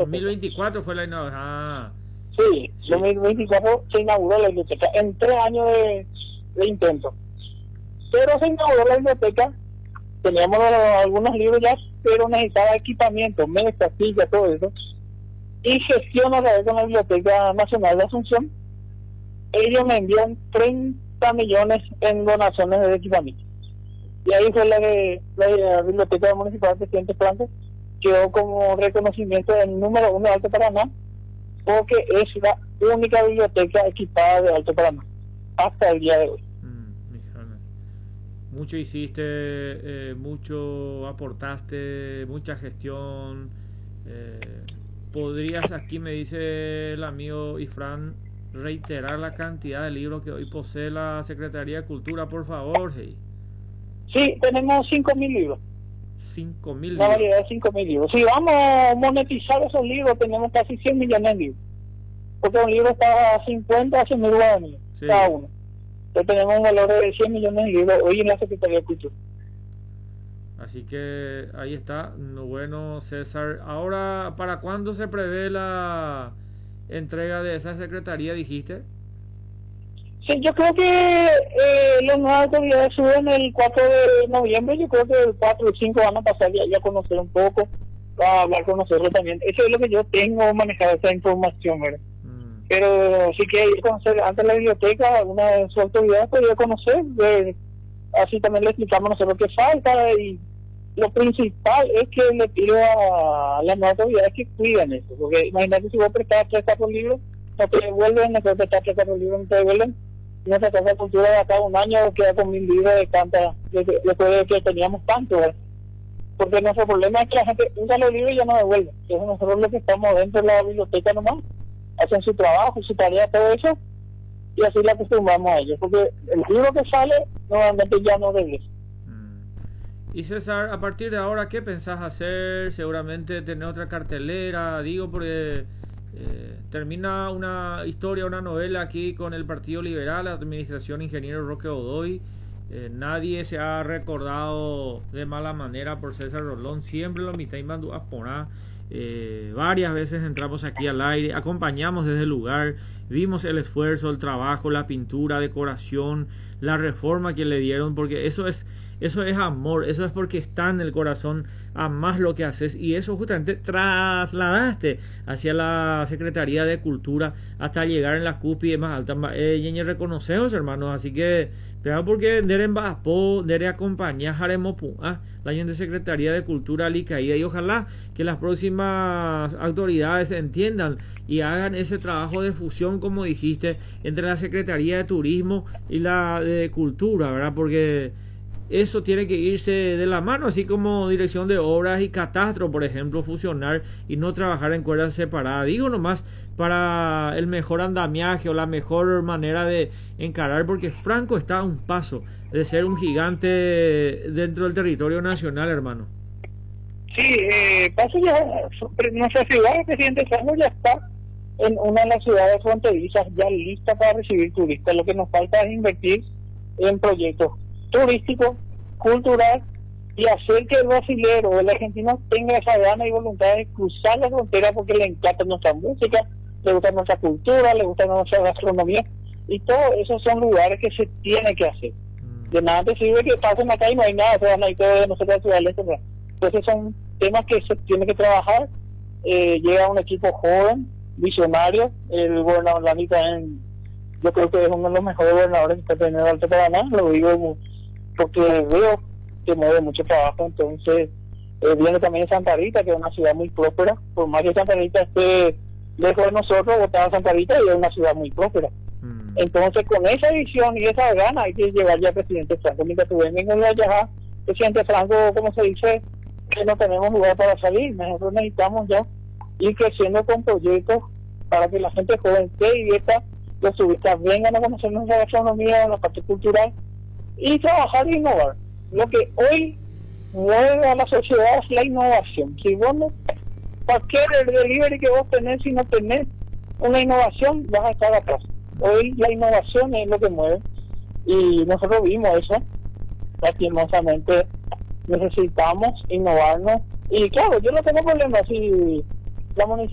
2024 fue la inauguración. Sí, 2024 se inauguró la biblioteca en 3 años de intento. Pero se inauguró la biblioteca, teníamos algunos libros ya, pero necesitaba equipamiento, mesas, sillas, todo eso. Y gestiono a través de la Biblioteca Nacional de Asunción. Ellos me envían 30 millones en donaciones de equipamiento. Y ahí fue la Biblioteca Municipal de Presidente Franco, quedó como reconocimiento del número 1 de Alto Paraná, porque es la única biblioteca equipada de Alto Paraná, hasta el día de hoy. Mucho hiciste, mucho aportaste, mucha gestión. ¿Podrías, aquí me dice el amigo Ifrán, reiterar la cantidad de libros que hoy posee la Secretaría de Cultura, por favor? Hey. Sí, tenemos 5.000 libros. 5.000 libros. Una variedad de 5.000 libros. Si vamos a monetizar esos libros, tenemos casi 100 millones de libros. Porque un libro está a 50 a 100.000 guaraníes, sí, cada uno. Entonces tenemos un valor de 100 millones de libros hoy en la Secretaría de Cultura. Así que ahí está. Bueno, César. Ahora, ¿para cuándo se prevé la entrega de esa secretaría, dijiste? Sí, yo creo que las nuevas autoridades suben el 4 de noviembre. Yo creo que el 4 y 5 van a pasar ya a conocer un poco, a hablar con nosotros también. Eso es lo que yo tengo manejado, esa información, ¿verdad? Pero sí que hay que conocer antes la biblioteca, alguna de sus autoridades podría conocer, así también le explicamos nosotros qué falta, y lo principal es que le pido a las nuevas autoridades que cuiden eso, porque imagínate si vos prestas 3-4 libros, no te devuelven, nosotros prestas 3-4 libros, no te devuelven, y nuestra Casa de Cultura de acá un año queda con 1.000 libros de tanta, después de que teníamos tanto, ¿verdad? Porque nuestro problema es que la gente usa los libros y ya no devuelve. Entonces nosotros los que estamos dentro de la biblioteca nomás hacen su trabajo, su tarea, todo eso, y así le acostumbramos a ellos, porque el libro que sale normalmente ya no regresa. Y César, a partir de ahora, ¿qué pensás hacer? Seguramente tener otra cartelera, digo, porque termina una historia, una novela aquí con el Partido Liberal, la administración Ingeniero Roque Godoy. Nadie se ha recordado de mala manera por César Rolón, siempre lo mitad mandó a poner. Varias veces entramos aquí al aire, acompañamos desde el lugar, vimos el esfuerzo, el trabajo, la pintura, decoración, la reforma que le dieron, porque eso es amor, eso es porque está en el corazón, amás lo que haces, y eso justamente trasladaste hacia la Secretaría de Cultura hasta llegar en la cúspide más alta. Y reconocemos, hermanos, así que pero porque deben baspo, deben acompañar haremos la gente Secretaría de Cultura alicaída, y ojalá que las próximas autoridades entiendan y hagan ese trabajo de fusión, como dijiste, entre la Secretaría de Turismo y la de Cultura, ¿verdad? Porque eso tiene que irse de la mano, así como Dirección de Obras y Catastro, por ejemplo, fusionar y no trabajar en cuerdas separadas. Digo nomás para el mejor andamiaje o la mejor manera de encarar, porque Franco está a un paso de ser un gigante dentro del territorio nacional, hermano. Sí, paso ya, nuestra ciudad, el presidente Franco ya está en una de las ciudades fronterizas ya lista para recibir turistas. Lo que nos falta es invertir en proyectos turístico, cultural, y hacer que el brasilero o el argentino tenga esa gana y voluntad de cruzar la frontera, porque le encanta nuestra música, le gusta nuestra cultura, le gusta nuestra gastronomía, y todos esos son lugares que se tiene que hacer. De nada te sirve que pasen acá y no hay nada, se van a ir todos de nosotros a Ciudad del Este. Entonces son temas que se tiene que trabajar. Llega un equipo joven, visionario, el gobernador Lani también, yo creo que es uno de los mejores gobernadores que está teniendo Alto Paraná, lo digo porque veo que mueve mucho trabajo. Entonces viene también Santa Rita, que es una ciudad muy próspera, por más que Santa Rita esté lejos de nosotros, votaba Santa Rita y es una ciudad muy próspera. Entonces con esa visión y esa gana hay que llegar ya al presidente Franco. Mientras tú vengas en el presidente Franco, como se dice, que no tenemos lugar para salir, nosotros necesitamos ya ir creciendo con proyectos para que la gente joven se divierta, los turistas vengan a conocer nuestra gastronomía, la parte cultural, y trabajar e innovar. Lo que hoy mueve a la sociedad es la innovación. Si vos no, cualquier delivery que vos tenés, si no tenés una innovación, vas a estar atrás. Hoy la innovación es lo que mueve, y nosotros vimos eso. Lastimosamente necesitamos innovarnos, y claro, yo no tengo problema si la municipalidad